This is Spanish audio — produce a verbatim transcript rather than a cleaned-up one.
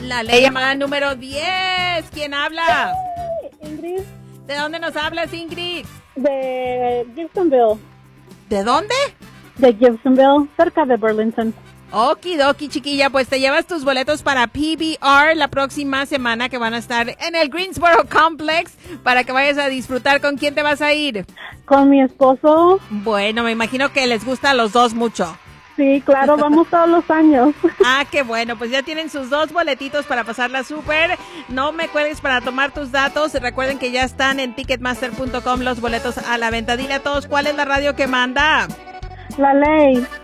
La ley llamada número diez. ¿Quién habla? Ingrid. ¿De dónde nos hablas, Ingrid? De Gibsonville. ¿De dónde? De Gibsonville, cerca de Burlington. Okidoki, chiquilla, pues te llevas tus boletos para P B R la próxima semana, que van a estar en el Greensboro Complex, para que vayas a disfrutar. ¿Con quién te vas a ir? Con mi esposo. Bueno, me imagino que les gusta a los dos mucho. Sí, claro, vamos todos los años. Ah, qué bueno, pues ya tienen sus dos boletitos para pasarla súper. No me cuelgues para tomar tus datos. Recuerden que ya están en ticketmaster punto com los boletos a la venta. Dile a todos cuál es la radio que manda. La ley.